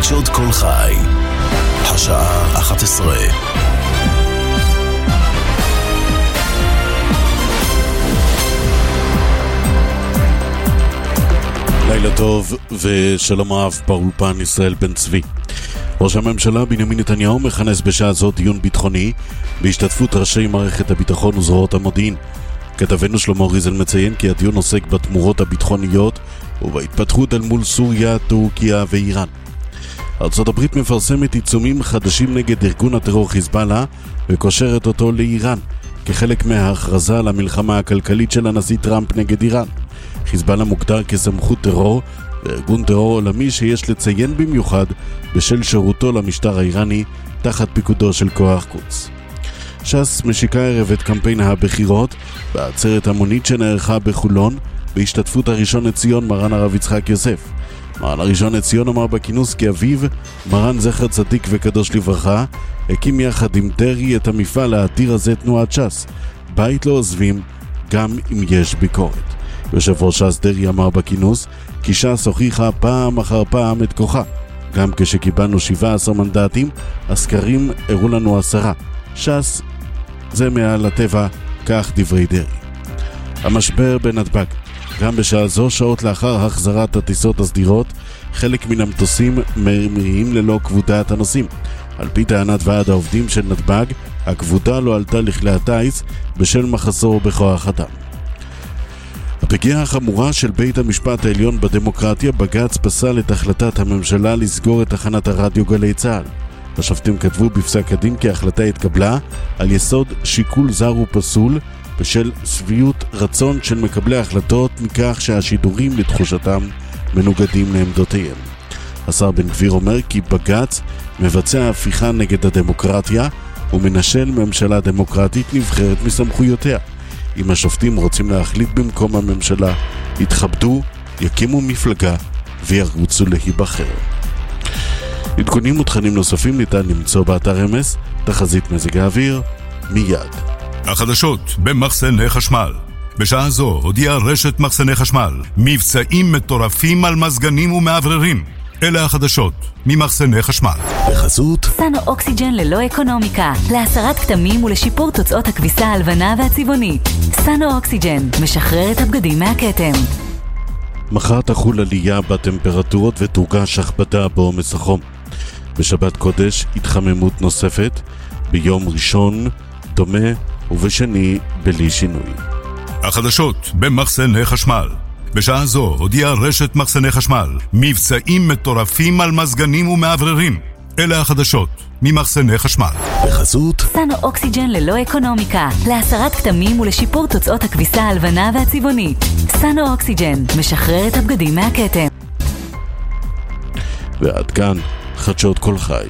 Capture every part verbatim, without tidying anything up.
חדשות כל חי, השעה אחת עשרה. לילה טוב ושלום רב, באולפן ישראל בן צבי. ראש הממשלה בנימין נתניהו מכנס בשעה זו דיון ביטחוני בהשתתפות ראשי מערכת הביטחון וזרועות המודיעין. כתבנו שלמה ריזל מציין כי הדיון עוסק בתמורות הביטחוניות ובהתפתחות אל מול סוריה, טורקיה ואיראן. ארצות הברית מפרסמת עיצומים חדשים נגד ארגון הטרור חיזבאללה וקושרת אותו לאיראן כחלק מההכרזה על המלחמה הכלכלית של הנשיא טראמפ נגד איראן. חיזבאללה מוגדר כסמכות טרור וארגון טרור עולמי שיש לציין במיוחד בשל שירותו למשטר האיראני תחת פיקודו של כוח קודס. ש"ס משיקה ערב את קמפיין הבחירות בעצרת המונית שנערכה בחולון בהשתתפות הראשון לציון מרן הרב יצחק יוסף. מרן הראשון לציון אמר בכינוס כי אביו, מרן זכר צדיק וקדוש לברכה, הקים יחד עם דרעי את המפעל האדיר הזה תנועת ש"ס. בית לא עוזבים גם אם יש ביקורת. יושב ראש ש"ס דרעי אמר בכינוס כי ש"ס הוכיחה פעם אחר פעם את כוחה. גם כשקיבלנו שבעה עשר מנדטים, הסקרים הראו לנו עשרה. ש"ס זה מעל הטבע, כך דברי דרעי. המשבר בנתב"ג. גם בשעה זו, שעות לאחר החזרת הטיסות הסדירות, חלק מן המטוסים מרימים ללא כבודת הנוסעים. על פי טענת ועד העובדים של נתב"ג, הכבודה לא עלתה לכלי הטייס בשל מחסור בכוח אדם. הפגיעה החמורה של בית המשפט העליון בדמוקרטיה, בג"ץ פסל את החלטת הממשלה לסגור את תחנת הרדיו גלי צה"ל. השופטים כתבו בפסק הדין כי ההחלטה התקבלה על יסוד שיקול זר ופסול בשל שביעות רצון של מקבלי ההחלטות מכך שהשידורים לתחושתם מנוגדים לעמדותיהם. השר בן גביר אומר כי בג"ץ מבצע הפיכה נגד הדמוקרטיה ומנשל ממשלה דמוקרטית נבחרת מסמכויותיה. אם השופטים רוצים להחליט במקום הממשלה, יתכבדו, יקימו מפלגה וירוצו להיבחר. עדכונים ותכנים נוספים ניתן למצוא באתר אמס, תחזית מזג האוויר, מיד. החדשות במחסני חשמל. בשעה זו הודיעה רשת מחסני חשמל מבצעים מטורפים על מזגנים ומעבררים. אלה החדשות ממחסני חשמל. בחסות סנו אוקסיג'ן ללא אקונומיקה, להסרת כתמים ולשיפור תוצאות הכביסה הלבנה והצבעונית. סנו אוקסיג'ן משחרר את הבגדים מהכתם. מחר תחול עלייה בטמפרטורות ותורגש הכבדה בעומס החום. בשבת קודש התחממות נוספת, ביום ראשון דומה ובשני בלי שינוי. החדשות במחסני חשמל. בשעה זו הודיעה רשת מחסני חשמל מבצעים מטורפים על מזגנים ומעבררים. אלה החדשות ממחסני חשמל. בחסות סנו אוקסיג'ן ללא אקונומיקה, להסרת כתמים ולשיפור תוצאות הכביסה הלבנה והצבעונית. סנו אוקסיג'ן משחרר את הבגדים מהכתם. ועד כאן חדשות כל חי.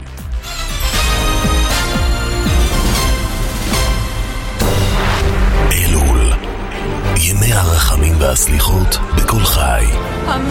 אלול, ימי הרחמים והסליחות בכל חי.